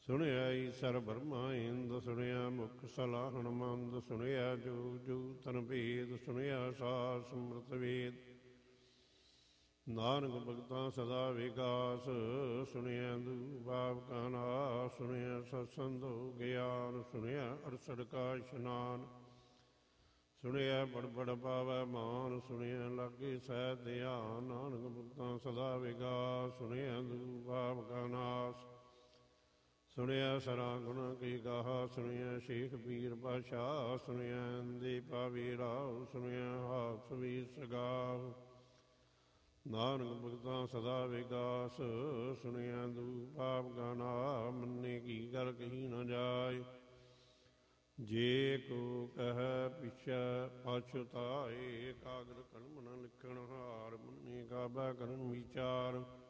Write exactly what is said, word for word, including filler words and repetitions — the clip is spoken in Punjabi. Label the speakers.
Speaker 1: ਸੁਣਿਆ ਈਸਰ ਬਰਮਾ ਇੰਦ, ਸੁਣਿਆ ਮੁਖ ਸਲਾਹਣ ਮੰਦ, ਸੁਣਿਆ ਜੋ ਜੋ ਤਨ ਭੇਦ, ਸੁਣਿਆ ਸਾਸ ਸਮਰਤ ਵੇਦ। ਨਾਨਕ ਭਗਤਾਂ ਸਦਾ ਵਿਕਾਸ, ਸੁਣਿਆ ਦੂ ਬਾਪ ਕਾ ਨਾਸ, ਸੁਣਿਆ ਸਤਸੰਦੋ ਗਿਆਨ, ਸੁਣਿਆ ਅਰਸੜ ਕਾ ਇਸ਼ਨਾਨ। ਸੁਣਿਆ ਬੜ ਬੜ ਪਾਵੈ ਮਾਨ, ਸੁਣਿਆ ਲਾਗੇ ਸਹਿ ਧਿਆਨ। ਨਾਨਕ ਭਗਤਾਂ ਸਦਾ ਵਿਕਾਸ, ਸੁਣਿਆ ਦੂ ਬਾਪ ਕਾ ਨਾਸ। ਸੁਣਿਆ ਸਰਾਂ ਗੁਣਾ ਕੀ ਗਾਹਾ, ਸੁਣਿਆ ਸ਼ੇਖ ਪੀਰ ਪਾਸ਼ਾ, ਸੁਣਿਆ ਦੇ ਪਾਵੇ ਰਾਹ, ਸੁਣਿਆ ਹਾਥ ਵੀ ਸਗਾਹ। ਨਾਨਕ ਭਗਤਾਂ ਸਦਾ ਵਿਕਾਸ, ਸੁਣਿਆ ਦੂ ਪਾਪ ਕਾ ਨਾਮ। ਮੰਨੇ ਕੀ ਗੱਲ ਕਹੀ ਨ ਜਾਏ, ਜੇ ਕੋ ਕਹਿ ਪਿਛੈ ਪਛੁਤਾਏ। ਕਾਗਦ ਕਲਮ ਨ ਲਿਖਣ ਹਾਰ, ਮੰਨੇ ਕਾਬਾ ਕਰਨ ਵਿਚਾਰ।